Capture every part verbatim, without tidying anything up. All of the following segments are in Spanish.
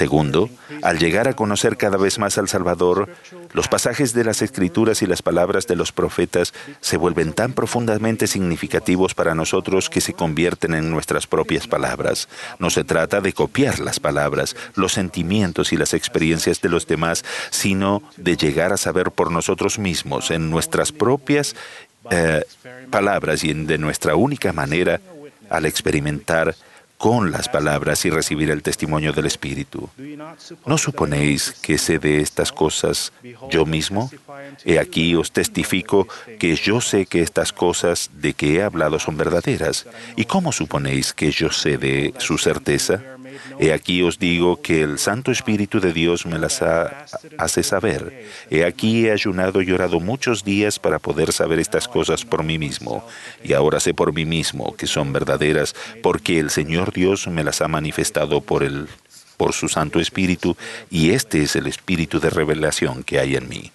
Segundo, al llegar a conocer cada vez más al Salvador, los pasajes de las Escrituras y las palabras de los profetas se vuelven tan profundamente significativos para nosotros que se convierten en nuestras propias palabras. No se trata de copiar las palabras, los sentimientos y las experiencias de los demás, sino de llegar a saber por nosotros mismos, en nuestras propias eh, palabras y en, de nuestra única manera, al experimentar con las palabras y recibir el testimonio del Espíritu. ¿No suponéis que sé de estas cosas yo mismo? He aquí os testifico que yo sé que estas cosas de que he hablado son verdaderas. ¿Y cómo suponéis que yo sé de su certeza? He aquí os digo que el Santo Espíritu de Dios me las ha, hace saber. He aquí he ayunado y orado muchos días para poder saber estas cosas por mí mismo. Y ahora sé por mí mismo que son verdaderas, porque el Señor Dios me las ha manifestado por, el, por su Santo Espíritu, y este es el Espíritu de revelación que hay en mí.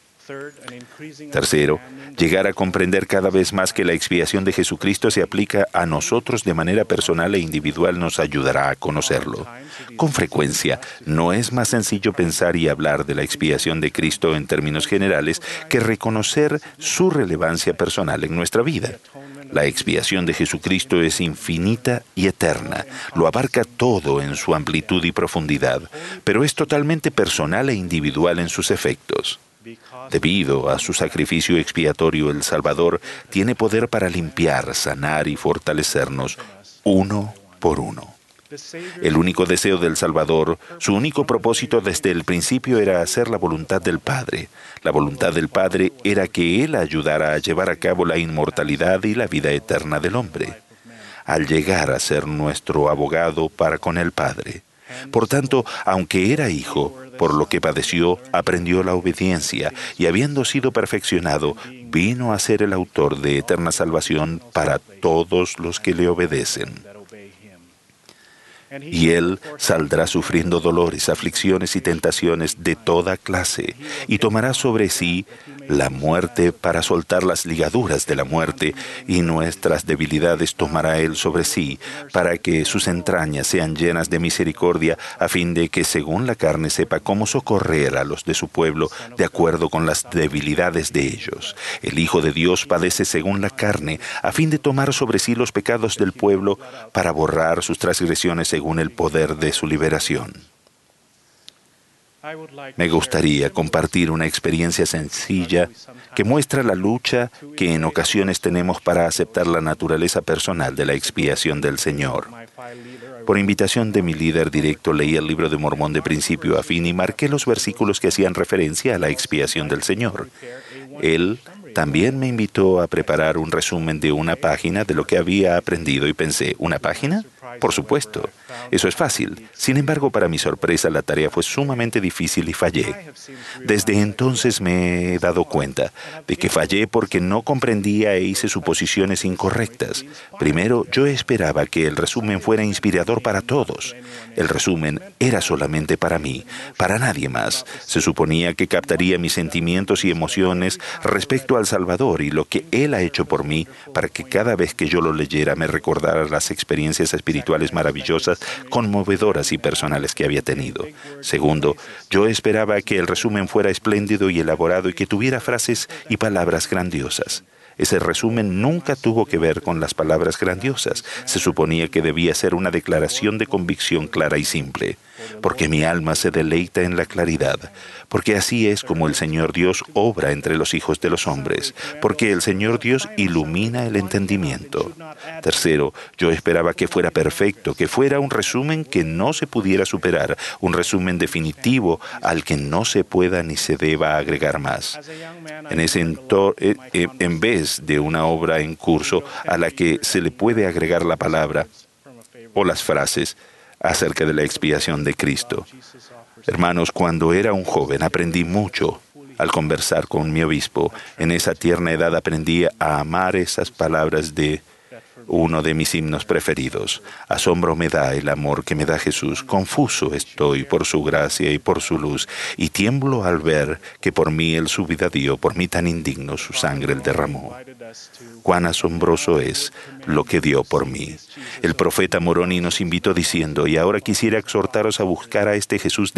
Tercero, llegar a comprender cada vez más que la expiación de Jesucristo se aplica a nosotros de manera personal e individual nos ayudará a conocerlo. Con frecuencia, no es más sencillo pensar y hablar de la expiación de Cristo en términos generales que reconocer su relevancia personal en nuestra vida. La expiación de Jesucristo es infinita y eterna, lo abarca todo en su amplitud y profundidad, pero es totalmente personal e individual en sus efectos. Debido a su sacrificio expiatorio, el Salvador tiene poder para limpiar, sanar y fortalecernos uno por uno. El único deseo del Salvador, su único propósito desde el principio era hacer la voluntad del Padre. La voluntad del Padre era que Él ayudara a llevar a cabo la inmortalidad y la vida eterna del hombre, al llegar a ser nuestro abogado para con el Padre. Por tanto, aunque era hijo, por lo que padeció, aprendió la obediencia, y habiendo sido perfeccionado, vino a ser el autor de eterna salvación para todos los que le obedecen. Y Él saldrá sufriendo dolores, aflicciones y tentaciones de toda clase, y tomará sobre sí la muerte para soltar las ligaduras de la muerte, y nuestras debilidades tomará Él sobre sí, para que sus entrañas sean llenas de misericordia, a fin de que según la carne sepa cómo socorrer a los de su pueblo, de acuerdo con las debilidades de ellos. El Hijo de Dios padece según la carne, a fin de tomar sobre sí los pecados del pueblo, para borrar sus transgresiones según el poder de su liberación. Me gustaría compartir una experiencia sencilla que muestra la lucha que en ocasiones tenemos para aceptar la naturaleza personal de la expiación del Señor. Por invitación de mi líder directo, leí el libro de Mormón de principio a fin y marqué los versículos que hacían referencia a la expiación del Señor. Él también me invitó a preparar un resumen de una página de lo que había aprendido y pensé, ¿una página? Por supuesto, eso es fácil. Sin embargo, para mi sorpresa, la tarea fue sumamente difícil y fallé. Desde entonces me he dado cuenta de que fallé porque no comprendía e hice suposiciones incorrectas. Primero, yo esperaba que el resumen fuera inspirador para todos. El resumen era solamente para mí, para nadie más. Se suponía que captaría mis sentimientos y emociones respecto al Salvador y lo que Él ha hecho por mí, para que cada vez que yo lo leyera me recordara las experiencias espirituales maravillosas, conmovedoras y personales que había tenido. Segundo, yo esperaba que el resumen fuera espléndido y elaborado y que tuviera frases y palabras grandiosas. Ese resumen nunca tuvo que ver con las palabras grandiosas. Se suponía que debía ser una declaración de convicción clara y simple, porque mi alma se deleita en la claridad, porque así es como el Señor Dios obra entre los hijos de los hombres, porque el Señor Dios ilumina el entendimiento. Tercero, yo esperaba que fuera perfecto, que fuera un resumen que no se pudiera superar, un resumen definitivo al que no se pueda ni se deba agregar más. En ese entor- en vez de una obra en curso a la que se le puede agregar la palabra o las frases acerca de la expiación de Cristo. Hermanos, cuando era un joven aprendí mucho al conversar con mi obispo. En esa tierna edad aprendí a amar esas palabras de uno de mis himnos preferidos. Asombro me da el amor que me da Jesús. Confuso estoy por su gracia y por su luz, y tiemblo al ver que por mí Él su vida dio, por mí tan indigno su sangre Él derramó. Cuán asombroso es lo que dio por mí. El profeta Moroni nos invitó diciendo, y ahora quisiera exhortaros a buscar a este Jesús